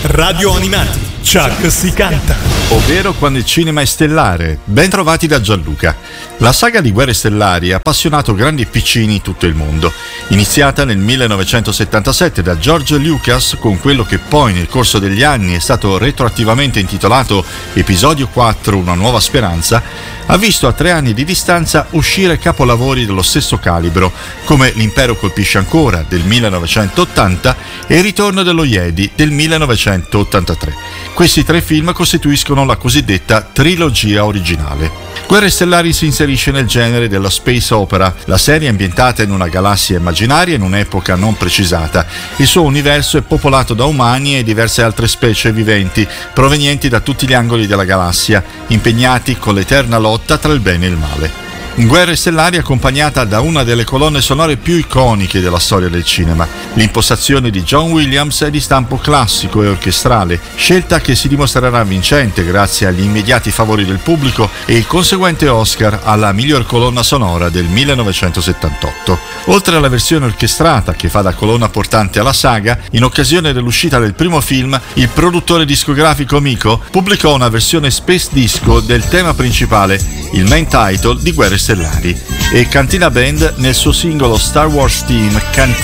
Radio Animati, Chuck si canta. Ovvero Quando il cinema è stellare. Ben trovati da Gianluca. La saga di Guerre Stellari ha appassionato grandi e piccini in tutto il mondo. Iniziata nel 1977 da George Lucas con quello che poi nel corso degli anni è stato retroattivamente intitolato Episodio 4 Una nuova speranza, ha visto a 3 anni di distanza uscire capolavori dello stesso calibro come L'impero colpisce ancora del 1980 e Il ritorno dello Jedi del 1983. Questi 3 film costituiscono la cosiddetta trilogia originale. Guerre Stellari si inserisce nel genere della space opera. La serie è ambientata in una galassia immaginaria in un'epoca non precisata. Il suo universo è popolato da umani e diverse altre specie viventi provenienti da tutti gli angoli della galassia, impegnati con l'eterna lotta tra il bene e il male. Guerre Stellari è accompagnata da una delle colonne sonore più iconiche della storia del cinema. L'impostazione di John Williams è di stampo classico e orchestrale, scelta che si dimostrerà vincente grazie agli immediati favori del pubblico e il conseguente Oscar alla miglior colonna sonora del 1978. Oltre alla versione orchestrata che fa da colonna portante alla saga, in occasione dell'uscita del primo film, il produttore discografico Miko pubblicò una versione space disco del tema principale, il main title di Guerre Stellari, e Cantina Band nel suo singolo Star Wars Theme Cantina